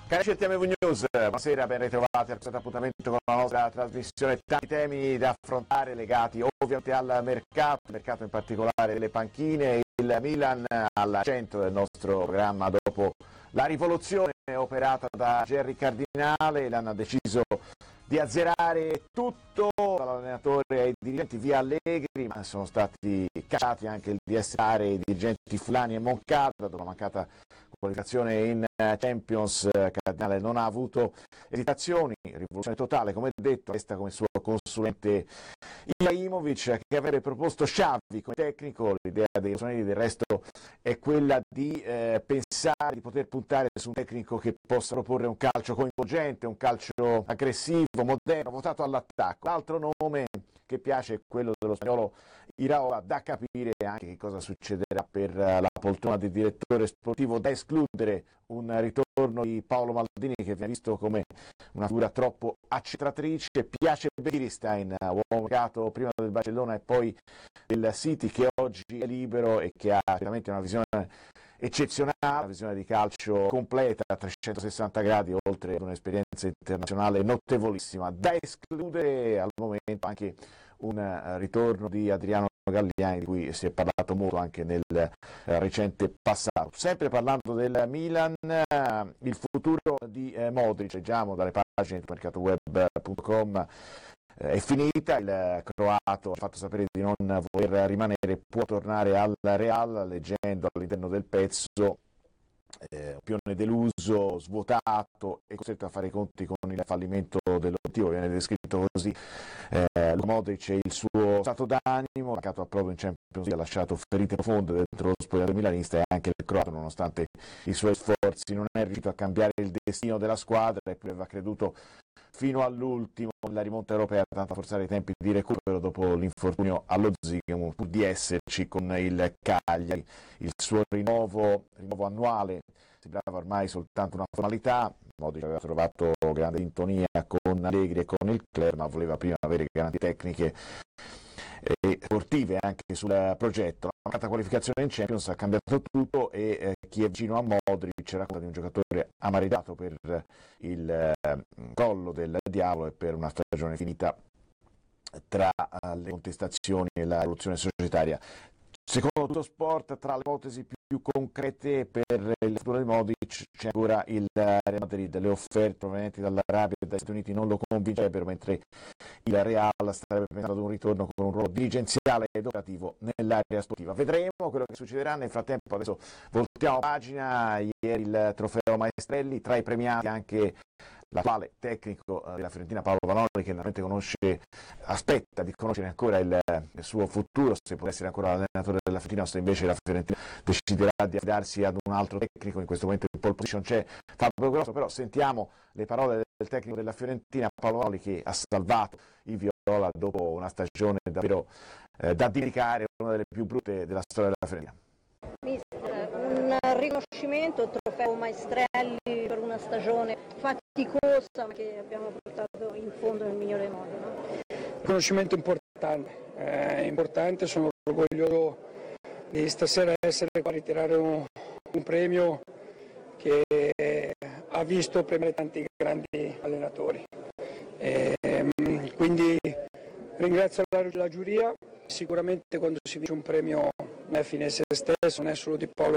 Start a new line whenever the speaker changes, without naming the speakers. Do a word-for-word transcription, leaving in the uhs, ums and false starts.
Cari C T M V News, buonasera, ben ritrovati a questo appuntamento con la nostra trasmissione. Tanti temi da affrontare legati ovviamente al mercato, il mercato in particolare delle panchine. Il Milan al centro del nostro programma dopo la rivoluzione operata da Gerry Cardinale. L'hanno deciso di azzerare tutto, dall'allenatore ai dirigenti via Allegri, ma sono stati cacciati anche il D S A e i dirigenti Fulani e Moncada dopo la mancata qualificazione in Champions. Cardinale non ha avuto esitazioni, rivoluzione totale, come detto, resta come suo consulente Ibrahimovic, che avrebbe proposto Xavi come tecnico. L'idea dei rossoneri del resto è quella di eh, pensare di poter puntare su un tecnico che possa proporre un calcio coinvolgente, un calcio aggressivo, moderno, votato all'attacco. L'altro nome che piace è quello dello spagnolo Iraola, da capire anche che cosa succederà per la poltrona di direttore sportivo, da escludere un ritorno di Paolo Maldini, che viene visto come una figura troppo accentratrice. Piace Begiristain, uomo mercato prima del Barcellona e poi del City, che oggi è libero e che ha veramente una visione eccezionale, una visione di calcio completa a trecentosessanta gradi, oltre ad un'esperienza internazionale notevolissima. Da escludere al momento anche un ritorno di Adriano Galliani, di cui si è parlato molto anche nel recente passato. Sempre parlando del Milan, il futuro di Modric, leggiamo dalle pagine di mercato web punto com, è finita. Il croato ha fatto sapere di non voler rimanere, può tornare al Real, leggendo all'interno del pezzo eh, Pione deluso, svuotato e costretto a fare i conti con il fallimento dell'obiettivo. Viene descritto così eh, Modric e il suo stato d'animo, mancato approdo in Champions League, ha lasciato ferite profonde dentro lo spogliatoio milanista, e anche il croato, nonostante i suoi sforzi, non è riuscito a cambiare il destino della squadra, e poi aveva creduto fino all'ultimo nella rimonta europea, tanto a forzare i tempi di recupero dopo l'infortunio allo zigomo, pur di esserci con il Cagliari. Il suo rinnovo, rinnovo annuale sembrava ormai soltanto una formalità. Modric aveva trovato grande sintonia con Allegri e con il club, ma voleva prima avere garanzie tecniche e sportive anche sul progetto. La mancata qualificazione in Champions ha cambiato tutto, e eh, chi è vicino a Modric racconta di un giocatore amareggiato per il eh, collo del diavolo e per una stagione finita tra uh, le contestazioni e la rivoluzione societaria. Secondo Tutto Sport, tra le ipotesi più, più concrete per il futuro di Modric c'è ancora il Real Madrid. Le offerte provenienti dall'Arabia e dagli Stati Uniti non lo convincerebbero, mentre il Real starebbe pensando ad un ritorno con un ruolo dirigenziale ed operativo nell'area sportiva. Vedremo quello che succederà. Nel frattempo adesso voltiamo pagina. Ieri il trofeo Maestrelli, tra i premiati anche l'attuale tecnico della Fiorentina Paolo Vanoli, che naturalmente conosce, aspetta di conoscere ancora il, il suo futuro, se può essere ancora l'allenatore della Fiorentina o se invece la Fiorentina deciderà di affidarsi ad un altro tecnico. In questo momento in pole position c'è Fabio Grosso, però sentiamo le parole del tecnico della Fiorentina Paolo Vanoli, che ha salvato i viola dopo una stagione davvero eh, da dimenticare, una delle più brutte della storia della Fiorentina.
Mister, un riconoscimento, il trofeo Maestrelli per una stagione faticosa, ma che abbiamo portato in fondo nel migliore modo. No?
Riconoscimento importante, eh, importante, sono orgoglioso di stasera essere qua a ritirare un, un premio che ha visto premiare tanti grandi allenatori. E, quindi ringrazio la, la giuria. Sicuramente quando si vince un premio non è fine a se stesso, non è solo di Paolo